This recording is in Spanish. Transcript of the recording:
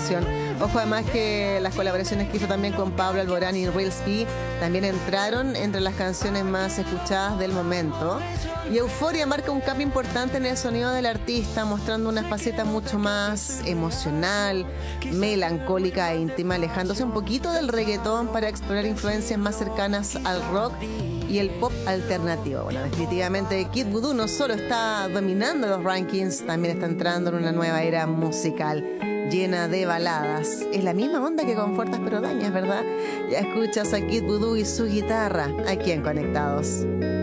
canción. Ojo además que las colaboraciones que hizo también con Pablo Alborán y Real Speed también entraron entre las canciones más escuchadas del momento. Y Euforia marca un cambio importante en el sonido del artista, mostrando una faceta mucho más emocional, melancólica e íntima, alejándose un poquito del reggaetón para explorar influencias más cercanas al rock y el pop alternativo. Bueno, definitivamente Kid Voodoo no solo está dominando los rankings, también está entrando en una nueva era musical llena de baladas. Es la misma onda que con Fuertes pero Dañas, ¿verdad? Ya escuchas a Kid Voodoo y su guitarra aquí en Conectados.